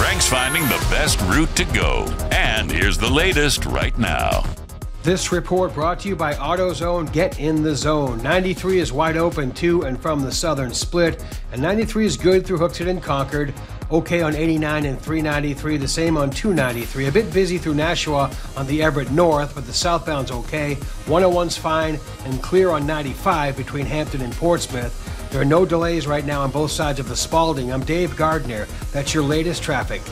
Frank's finding the best route to go. And here's the latest right now. This report brought to you by AutoZone. Get in the zone. 93 is wide open to and from the southern split, and 93 is good through Hooksett and Concord. Okay on 89 and 393, the same on 293. A bit busy through Nashua on the Everett North, but the southbound's okay. 101's fine and clear on 95 between Hampton and Portsmouth. There are no delays right now on both sides of the Spalding. I'm Dave Gardner. That's your latest traffic.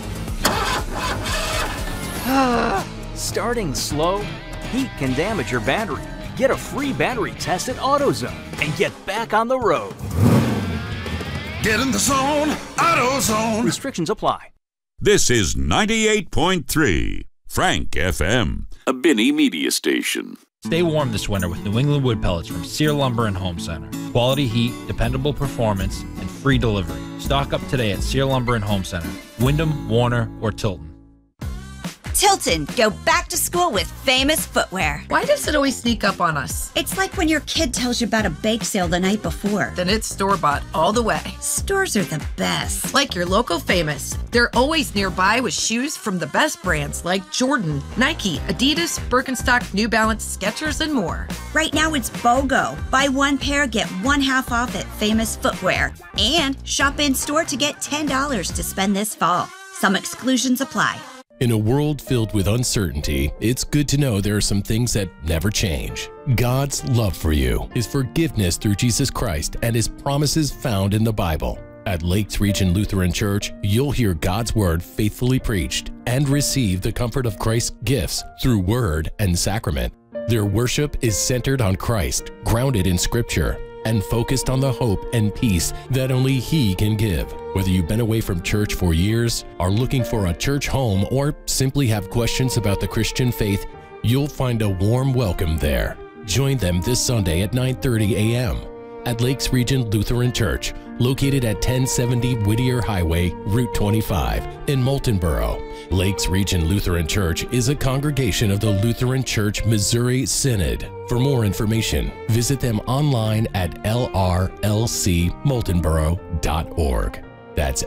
Starting slow? Heat can damage your battery. Get a free battery test at AutoZone and get back on the road. Get in the zone, AutoZone. Restrictions apply. This is 98.3 Frank FM, a Binney media station. Stay warm this winter with New England wood pellets from Sear Lumber and Home Center. Quality heat, dependable performance, and free delivery. Stock up today at Sear Lumber and Home Center, Wyndham, Warner, or Tilton. Tilton, go back to school with Famous Footwear. Why does it always sneak up on us? It's like when your kid tells you about a bake sale the night before. Then it's store-bought all the way. Stores are the best. Like your local Famous. They're always nearby with shoes from the best brands like Jordan, Nike, Adidas, Birkenstock, New Balance, Skechers, and more. Right now it's BOGO. Buy one pair, get one half off at Famous Footwear. And shop in-store to get $10 to spend this fall. Some exclusions apply. In a world filled with uncertainty, it's good to know there are some things that never change. God's love for you, His forgiveness through Jesus Christ, and His promises found in the Bible. At Lakes Region Lutheran Church, you'll hear God's Word faithfully preached and receive the comfort of Christ's gifts through Word and Sacrament. Their worship is centered on Christ, grounded in Scripture, and focused on the hope and peace that only He can give. Whether you've been away from church for years, are looking for a church home, or simply have questions about the Christian faith, you'll find a warm welcome there. Join them this Sunday at 9:30 a.m. at Lakes Region Lutheran Church, located at 1070 Whittier Highway, Route 25 in Moultonboro. Lakes Region Lutheran Church is a congregation of the Lutheran Church Missouri Synod. For more information, visit them online at lrlcmoultonboro.org. That's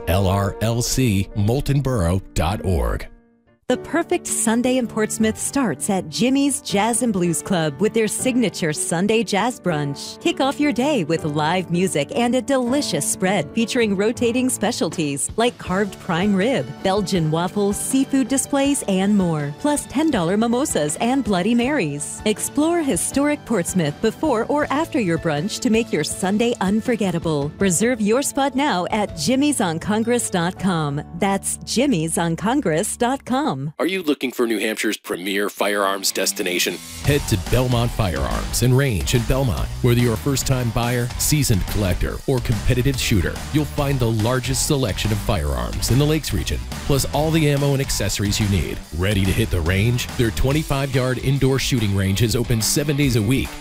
lrlcmoultonboro.org. The perfect Sunday in Portsmouth starts at Jimmy's Jazz and Blues Club with their signature Sunday jazz brunch. Kick off your day with live music and a delicious spread featuring rotating specialties like carved prime rib, Belgian waffles, seafood displays, and more. Plus $10 mimosas and Bloody Marys. Explore historic Portsmouth before or after your brunch to make your Sunday unforgettable. Reserve your spot now at jimmysoncongress.com. That's jimmysoncongress.com. Are you looking for New Hampshire's premier firearms destination? Head to Belmont Firearms and Range in Belmont. Whether you're a first-time buyer, seasoned collector, or competitive shooter, you'll find the largest selection of firearms in the Lakes region, plus all the ammo and accessories you need. Ready to hit the range? Their 25-yard indoor shooting range is open 7 days a week.